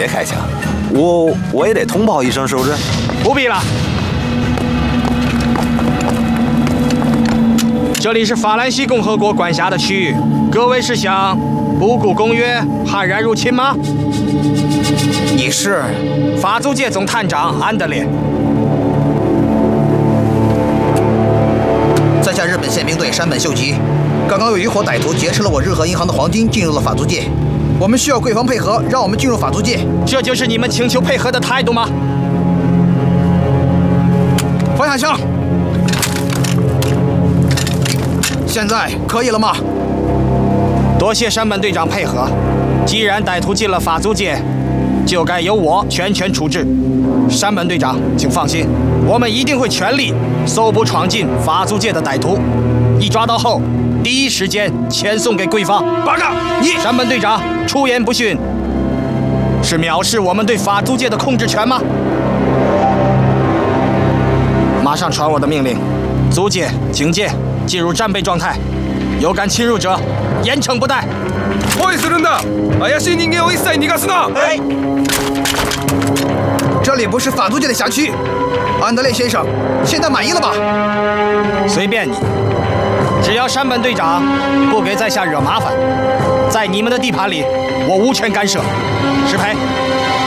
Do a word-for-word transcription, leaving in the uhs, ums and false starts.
别开枪，我我也得通报一声，是不是？ 不必了。这里是法兰西共和国管辖的区域，各位是想不顾公约，悍然入侵吗？ 你是法租界总探长安德烈。 在下日本宪兵队山本秀吉。刚刚有一伙歹徒劫持了我日和银行的黄金，进入了法租界。我们需要贵方配合，让我们进入法租界。 这就是你们请求配合的态度吗？ 放下枪。现在可以了吗？ 多谢山本队长配合。既然歹徒进了法租界，就该由我全权处置。山本队长，请放心，我们一定会全力搜捕闯进法租界的歹徒。一抓到后，第一时间遣送给贵方。 八嘎！你山本队长出言不逊，是藐视我们对法租界的控制权吗？马上传我的命令，租界、警戒进入战备状态，有敢侵入者，严惩不贷。 包囲するんだ！怪しい人間を一切逃がすな！ 哎，这里不是法租界的辖区。安德烈先生，现在满意了吧？ 随便你。只要山本队长不给在下惹麻烦，在你们的地盘里，我无权干涉。石培，